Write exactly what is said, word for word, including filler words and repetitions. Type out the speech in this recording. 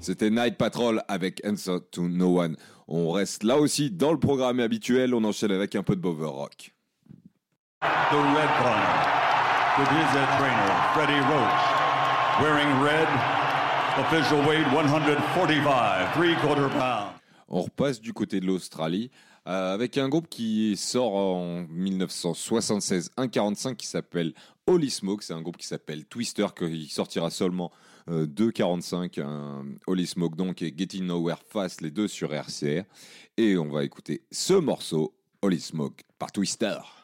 C'était Night Patrol avec Answer to No One. On reste là aussi dans le programme habituel, on enchaîne avec un peu de Bover Rock. The red corner, with his head trainer, Freddie Roach, wearing red, official weight one forty-five, three quarter pound. On repasse du côté de l'Australie euh, avec un groupe qui sort en dix-neuf cent soixante-seize, un quarante-cinq qui s'appelle Holy Smoke. C'est un groupe qui s'appelle Twister, qui sortira seulement euh, deux quarante-cinq. Un Holy Smoke donc et Getting Nowhere Fast, les deux sur R C R. Et on va écouter ce morceau, Holy Smoke, par Twister.